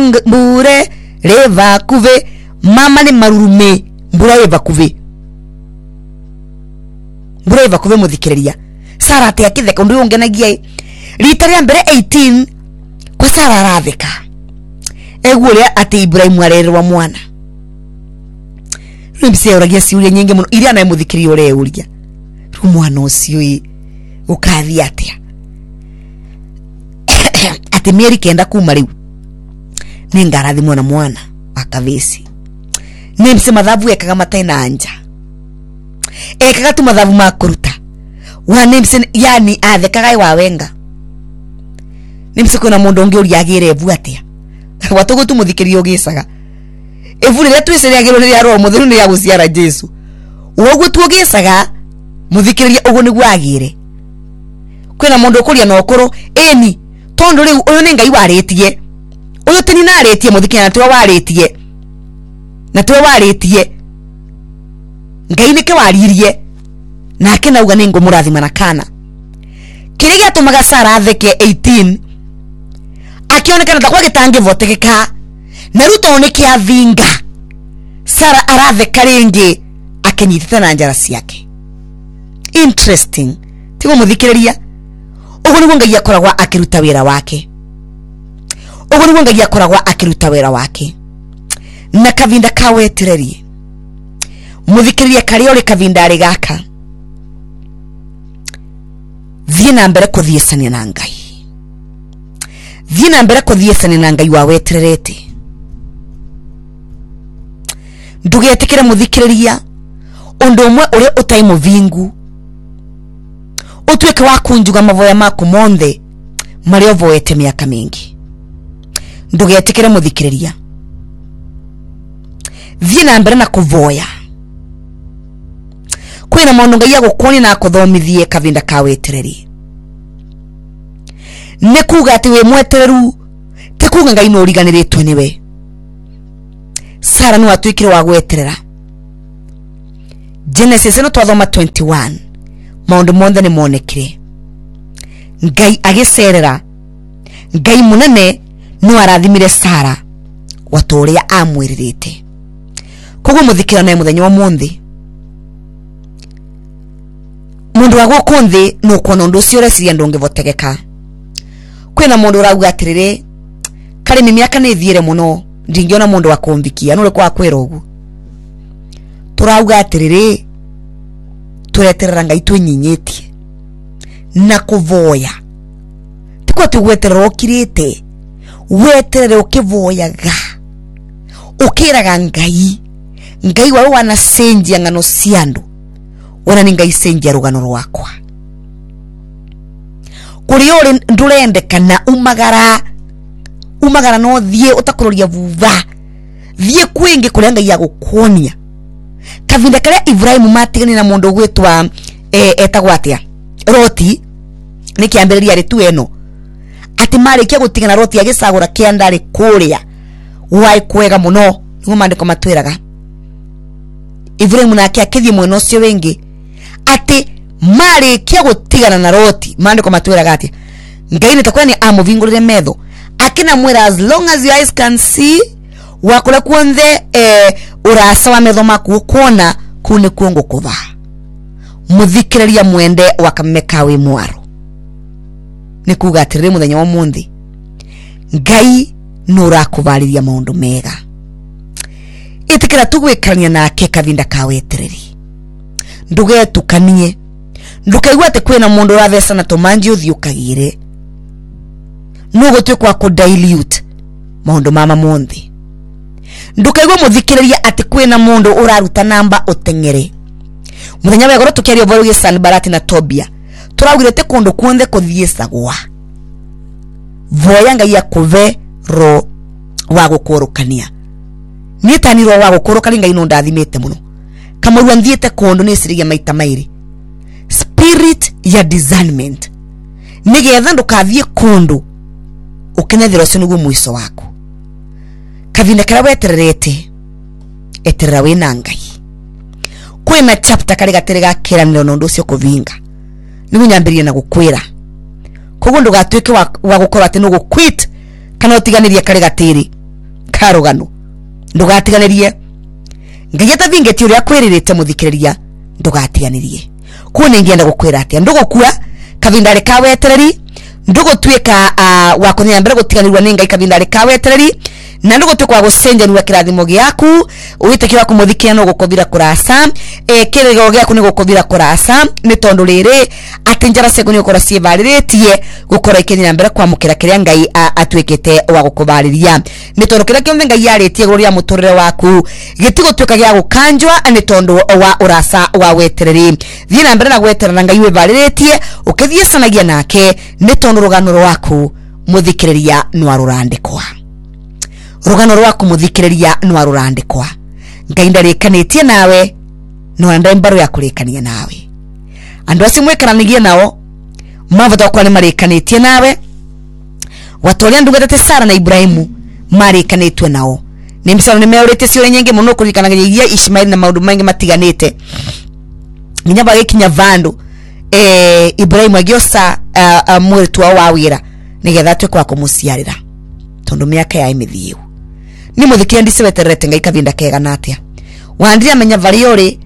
mbure reva kuve mama ni marurume mbura reva kuve muthikiriria Sara ati akitheka ndu ungenagia rita ria mbere 18 kwa Sara aratheka eguria ati Ibrahim arerwa mwana rimse uragia ciuria nyingi muno iria na muthikiria ure uria mwana ucio ukathi atia ati mieri kenda kuma riu ni ngarathi mwana akavesi nimse mathabu ekaga mataina anja ekaga tu mathabu makuruta wa nimse yani athekaga wa wenga nimse kuna mundu ungi uri agire evu atia watugo tu muthikiria ugicaga evu ria twese ria giro ria ro muthiru ni ya guciara Jesu wogu tu ugicaga muthikiriria ugo ni gwagire kwina mundu ukuria no kuru eni tondo riu uyu ni Ngai waritie uyu tini naritie muthikiriria na tuwa waritie Ngai nike waririe na akinauga ni ngumurathima na kana kiri gatumaga Sara atheke 18 akionekana takwa gitangivotekeka na ruto ni kiathinga Sara aratheka ringi akinyitita na njara ciake. Interesting tigo muthikiriria ugo niguo Ngai akoragwa akiruta wira wake na kavinda kawe tireri muthikiriria kari ori kavinda ari gaka thie na mbere kuthiesania na Ngai wa wetirerete ndugetikire muthikiriria undu umwe uri utai muvingu utweke wa kunjuga mavoya maku monthe mario voete miaka mingi ndugetikire muthikiriria thie na mbere na kuvoya kwina mundu Ngai agukoni na akuthomithie kavinda ka wetireri ne kuga ati we mwetereru te kuga Ngai no riganiritwe niwe Sara no atwikire wa gweterera Genesis no twathoma 21 maundu monthe ni monekire Ngai agicerera Ngai munene no arathimire Sara waturia amwiririte koguo muthikira na muthenya wa munthi mundu wa gukunthi no kuona undu ucio reciria ndungivotegeka kwina mundu urauga atiriri kari ni miaka ni thiire muno ndingiona mundu wa kumvikia nure kwa kwira ugu turauga atiriri tureterera Ngai twinyinyĩtie na kuvoya tiko tugweterera ukirite weterere ukivoyaga ukiraga Ngai wa wana senjia ngano ciandu wana ni Ngai senjia rugano rwakwa kuri uri ndurendekana umagara no thie utakuroria vuva thie kwingi kuri Ngai agukuonia kavinda kare Ibrahim matigani na mundu gwitwa etagwa atia Roti ni kiambiriria ri tu eno ati marikia gutigana Roti agisagura kiandari kuria wai kwega muno nigo mandiko matwiraga Ibrahim nake akithie mwena ucio wengi ati marikia gutigana na Roti mandiko matwiraga ati Ngai ni takwani amuvingurire metho akina mwira as long as your eyes can see wakula kuonde urasa wa metho maku kuona kune kuongo kuva muthikiriria mwende wakameka we mwaro ni kuga atirire muthenya wa munthi Ngai nura kuvaliria maundu mega itikira tugwikania nake kavinda ka wetiriri ndugetukanie ndukaigwa ati kwina mundu urathesa na tumanji uthiukagire nugo twekwa ku dilute maundu mama munthi ndukaigwa muthikiriria ati kwina mundu uraruta namba utengere muthenya wa goro tukiario voruge Sanbalati na Tobia turawirete kundu kuonde kuthiesagwa voya Ngai akuve ro wa gukurukania nitani ro wa gukurukania Ngai no ndathimite muno kamurwa nthiete kundu ni sirigia maita mairi spirit ya discernment nigetha ndukathie kundu ukinethira ucio niguo mwiso waku kavinda kara wetererete eterera wina Ngai kwina chapter kari gatiri gakiraniro nondu ucio kuvinga nigu nyambirie na gukwira koguo ndugatwike wa gukora ati no guquit kana utiganiria kari gatiri karugano ndugatiganirie ngai atathingeti uria kwiririte muthikiriria ndugatiganirie kuone ngienda gukwira atia ndugukua kavindari ka wetereri ndugutwika wa kunyira mbere gutiganirwa ni ngai kavindari ka wetereri na ndugutwika wa gucenjanwa kirathimo giaku uitikira kumuthikia no gukovira kurasa kirego giaku ni gukovira kurasa ni tondu riri atinjara seguni ukora ciivariritie gukora ikinyira mbere kwa mukira kiria ngai atwikite wa gukuvariria ni tondu kiria kiombe ngai yaritie guria muturire waku gitigutwika gia gukanjwa ni tondu wa urasa wa wetereri thina mbere na gweterera ngai wivariritie ukithie sanagia nake ni tondu rugano rwaku muthikiriria nwarurandikwa rugano rwaku muthikiriria nwarurandikwa ngai ndarikanitie nawe no ndembaru ya kurikania nawe andu acio mwekaranigie nao mavota kwa ni marikanitie nawe watoria ndugate Sara na Ibrahimu marikanitwe nao ni misalo ni meurite ciore nyingi muno kurikanagiria Ishmael na maundu maingi matiganite nginya bagikinya vandu Ibrahimu agiosa mwetu wa wira nigetha twe kwa kumuciarira tondu miaka ya imithiu ni muthikia ndiseweterete ngai kavinda kega natia wandira menya variori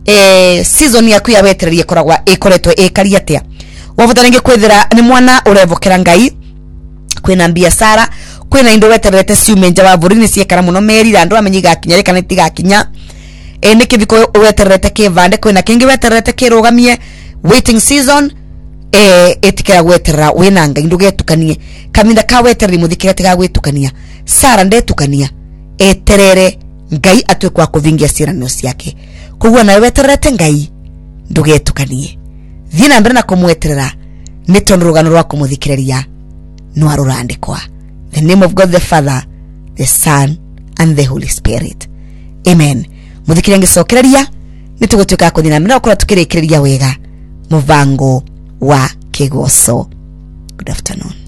season yaku ya wetereria koragwa ikoretwe ikaria atia wavota ninge kwethira ni mwana urevokera ngai kwina biashara kwina indo weterete ciumenja wa burini ciekara muno meri andu amenyiga kinya kana tigakinya ni kiviko weterete kivande kwina kingi weterete kirugamie waiting season etikira gweterera wina ngai ndugetukanie kaminda ka wetereri muthikira tiga gwetukania Sara ndetukania eterere ngai atwe kwa kuvingia ciranio ciake kugwa na weterete ngai ndugetukanie thina mbere na kumweterera ni tondu rugano rwa kumuthikiriria nwarurandikwa the name of God the Father, the Son and the Holy Spirit. Amen. Muthikiriria ngicokereria nitugutuika kuthina mbere okora tukirikiria wega muvango wa kigoso. Good afternoon.